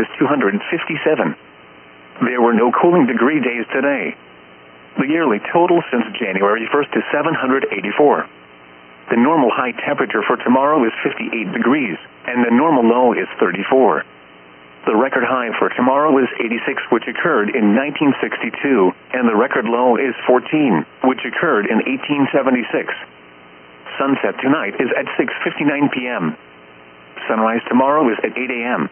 is 257. There were no cooling degree days today. The yearly total since January 1st is 784. The normal high temperature for tomorrow is 58 degrees, and the normal low is 34. The record high for tomorrow is 86, which occurred in 1962, and the record low is 14, which occurred in 1876. Sunset tonight is at 6:59 p.m. Sunrise tomorrow is at 8 a.m.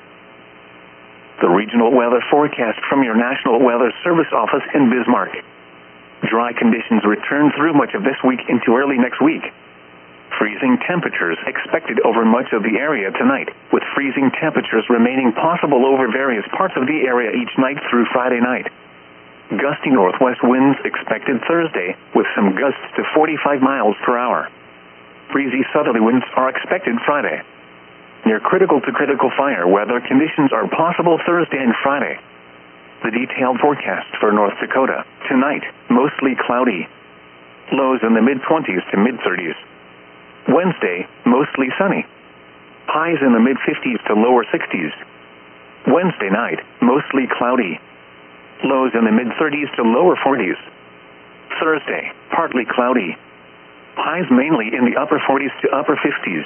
The regional weather forecast from your National Weather Service office in Bismarck. Dry conditions return through much of this week into early next week. Freezing temperatures expected over much of the area tonight, with freezing temperatures remaining possible over various parts of the area each night through Friday night. Gusty northwest winds expected Thursday, with some gusts to 45 miles per hour. Breezy southerly winds are expected Friday. Near critical to critical fire weather conditions are possible Thursday and Friday. The detailed forecast for North Dakota. Tonight, mostly cloudy. Lows in the mid-20s to mid-30s. Wednesday, mostly sunny. Highs in the mid-50s to lower 60s. Wednesday night, mostly cloudy. Lows in the mid-30s to lower 40s. Thursday, partly cloudy. Highs mainly in the upper 40s to upper 50s.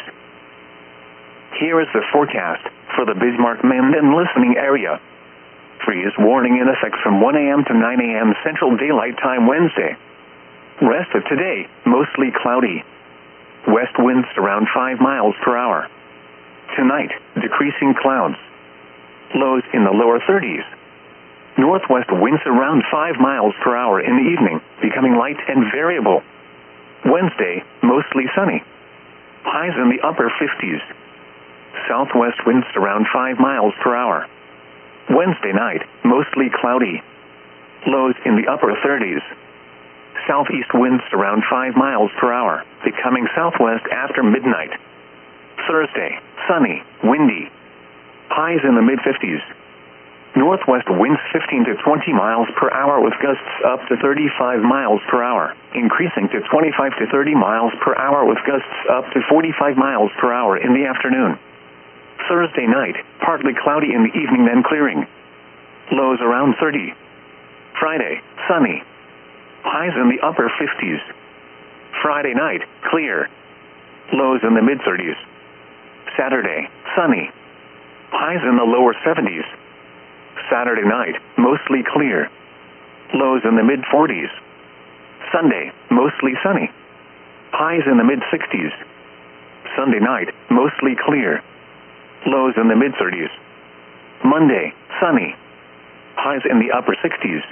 Here is the forecast for the Bismarck-Minden listening area. Freeze warning in effect from 1 a.m. to 9 a.m. Central Daylight Time Wednesday. Rest of today, mostly cloudy. West winds around 5 miles per hour. Tonight, decreasing clouds. Lows in the lower 30s. Northwest winds around 5 miles per hour in the evening, becoming light and variable. Wednesday, mostly sunny. Highs in the upper 50s. Southwest winds around 5 miles per hour. Wednesday night, mostly cloudy. Lows in the upper 30s. Southeast winds around 5 miles per hour, becoming southwest after midnight. Thursday, sunny, windy. Highs in the mid-50s. Northwest winds 15 to 20 miles per hour with gusts up to 35 miles per hour, increasing to 25 to 30 miles per hour with gusts up to 45 miles per hour in the afternoon. Thursday night, partly cloudy in the evening, then clearing. Lows around 30. Friday, sunny. Highs in the upper 50s. Friday night, clear. Lows in the mid-30s. Saturday, sunny. Highs in the lower 70s. Saturday night, mostly clear. Lows in the mid-40s. Sunday, mostly sunny. Highs in the mid-60s. Sunday night, mostly clear. Lows in the mid-30s. Monday, sunny. Highs in the upper 60s.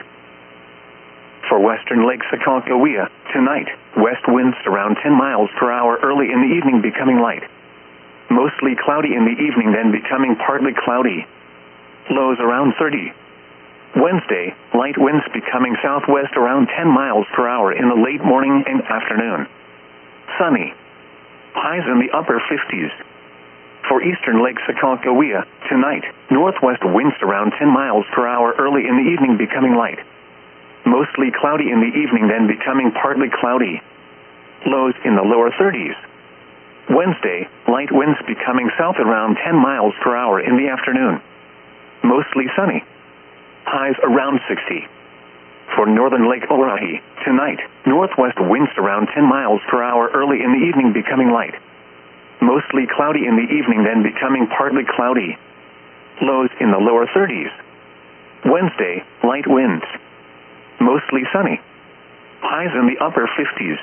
For western Lake Sakakawea, tonight, west winds around 10 miles per hour early in the evening, becoming light. Mostly cloudy in the evening, then becoming partly cloudy. Lows around 30. Wednesday, light winds becoming southwest around 10 miles per hour in the late morning and afternoon. Sunny. Highs in the upper 50s. For eastern Lake Sakakawea, tonight, northwest winds around 10 miles per hour early in the evening, becoming light. Mostly cloudy in the evening, then becoming partly cloudy. Lows in the lower 30s. Wednesday, light winds becoming south around 10 miles per hour in the afternoon. Mostly sunny. Highs around 60. For northern Lake Orohi, tonight, northwest winds around 10 miles per hour early in the evening, becoming light. Mostly cloudy in the evening, then becoming partly cloudy. Lows in the lower 30s. Wednesday, light winds. Mostly sunny. Highs in the upper 50s.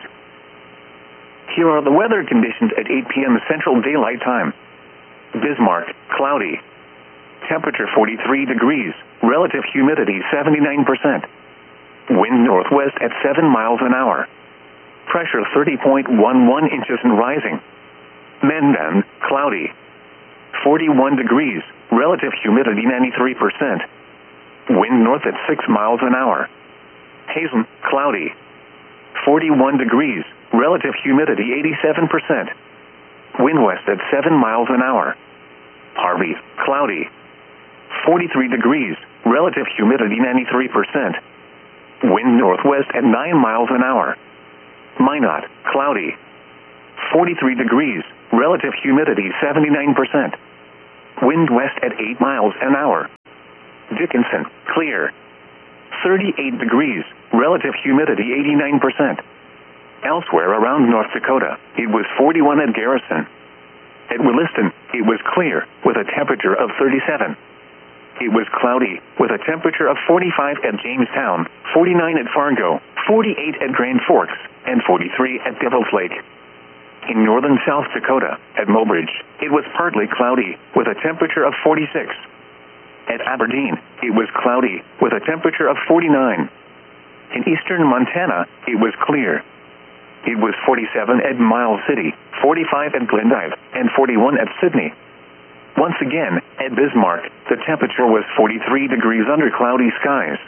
Here are the weather conditions at 8 p.m. Central Daylight Time. Bismarck, cloudy. Temperature 43 degrees. Relative humidity 79%. Wind northwest at 7 miles an hour. Pressure 30.11 inches and rising. Minden, cloudy. 41 degrees. Relative humidity 93%. Wind north at 6 miles an hour. Hazen, cloudy. 41 degrees. Relative humidity 87%. Wind west at 7 miles an hour. Harvey, cloudy. 43 degrees. Relative humidity 93%. Wind northwest at 9 miles an hour. Minot, cloudy. 43 degrees. Relative humidity 79%. Wind west at 8 miles an hour. Dickinson, clear. 38 degrees, relative humidity 89%. Elsewhere around North Dakota, it was 41 at Garrison. At Williston, it was clear, with a temperature of 37. It was cloudy, with a temperature of 45 at Jamestown, 49 at Fargo, 48 at Grand Forks, and 43 at Devil's Lake. In northern South Dakota, at Mobridge, it was partly cloudy, with a temperature of 46. At Aberdeen, it was cloudy, with a temperature of 49. In eastern Montana, it was clear. It was 47 at Miles City, 45 at Glendive, and 41 at Sydney. Once again, at Bismarck, the temperature was 43 degrees under cloudy skies.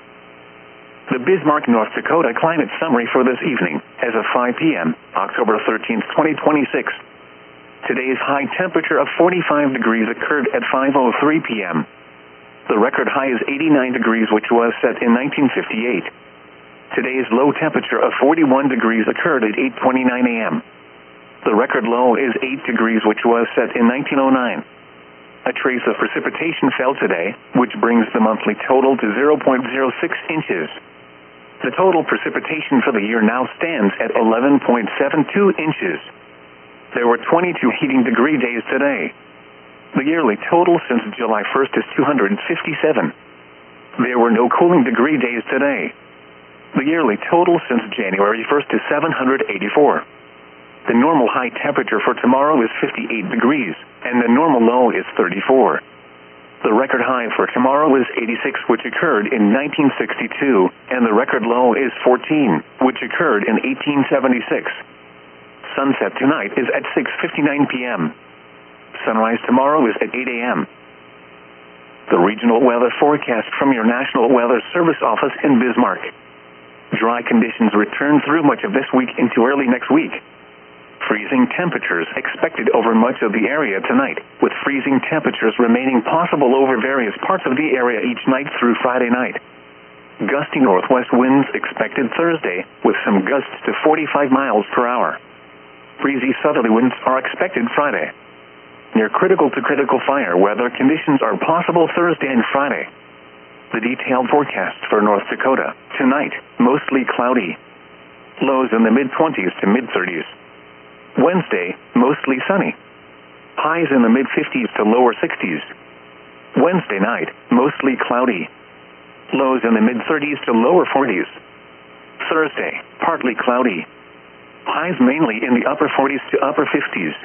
The Bismarck, North Dakota climate summary for this evening, as of 5 p.m., October 13, 2026. Today's high temperature of 45 degrees occurred at 5:03 p.m. The record high is 89 degrees, which was set in 1958. Today's low temperature of 41 degrees occurred at 8:29 a.m. The record low is 8 degrees, which was set in 1909. A trace of precipitation fell today, which brings the monthly total to 0.06 inches. The total precipitation for the year now stands at 11.72 inches. There were 22 heating degree days today. The yearly total since July 1st is 257. There were no cooling degree days today. The yearly total since January 1st is 784. The normal high temperature for tomorrow is 58 degrees, and the normal low is 34. The record high for tomorrow is 86, which occurred in 1962, and the record low is 14, which occurred in 1876. Sunset tonight is at 6:59 p.m. Sunrise tomorrow is at 8 a.m. The regional weather forecast from your National Weather Service office in Bismarck. Dry conditions return through much of this week into early next week. Freezing temperatures expected over much of the area tonight, with freezing temperatures remaining possible over various parts of the area each night through Friday night. Gusty northwest winds expected Thursday, with some gusts to 45 miles per hour. Breezy southerly winds are expected Friday. Near critical to critical fire weather conditions are possible Thursday and Friday. The detailed forecast for North Dakota. Tonight, mostly cloudy. Lows in the mid-20s to mid-30s. Wednesday, mostly sunny. Highs in the mid-50s to lower 60s. Wednesday night, mostly cloudy. Lows in the mid-30s to lower 40s. Thursday, partly cloudy. Highs mainly in the upper 40s to upper 50s.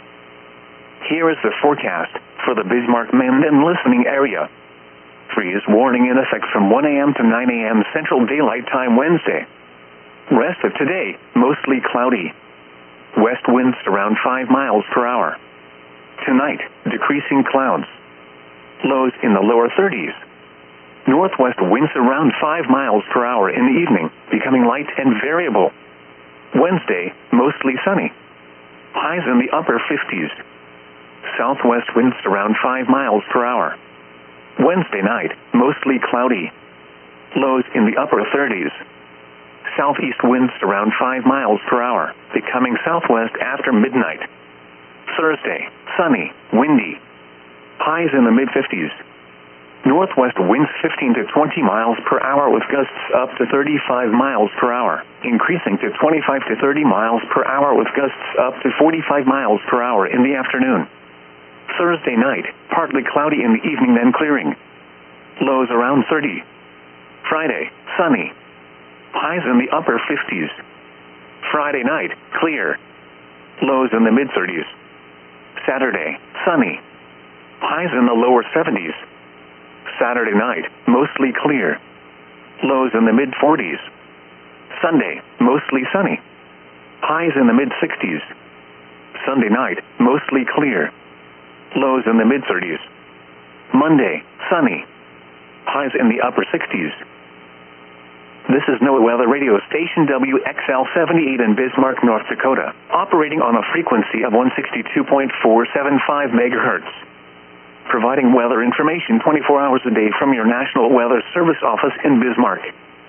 Here is the forecast for the Bismarck Minden listening area. Freeze warning in effect from 1 a.m. to 9 a.m. Central Daylight Time Wednesday. Rest of today, mostly cloudy. West winds around 5 miles per hour. Tonight, decreasing clouds. Lows in the lower 30s. Northwest winds around 5 miles per hour in the evening, becoming light and variable. Wednesday, mostly sunny. Highs in the upper 50s. Southwest winds around 5 miles per hour. Wednesday night, mostly cloudy. Lows in the upper 30s. Southeast winds around 5 miles per hour, becoming southwest after midnight. Thursday, sunny, windy. Highs in the mid-50s. Northwest winds 15 to 20 miles per hour with gusts up to 35 miles per hour, increasing to 25 to 30 miles per hour with gusts up to 45 miles per hour in the afternoon. Thursday night, partly cloudy in the evening, then clearing. Lows around 30. Friday, sunny. Highs in the upper 50s. Friday night, clear. Lows in the mid-30s. Saturday, sunny. Highs in the lower 70s. Saturday night, mostly clear. Lows in the mid-40s. Sunday, mostly sunny. Highs in the mid-60s. Sunday night, mostly clear. Lows in the mid-30s. Monday, sunny. Highs in the upper 60s. This is NOAA Weather Radio Station WXL-78 in Bismarck, North Dakota, operating on a frequency of 162.475 megahertz. Providing weather information 24 hours a day from your National Weather Service office in Bismarck.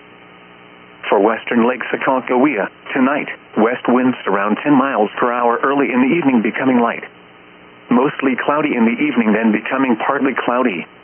For western Lake Sakakawea, tonight, west winds around 10 miles per hour early in the evening, becoming light. Mostly cloudy in the evening, then becoming partly cloudy.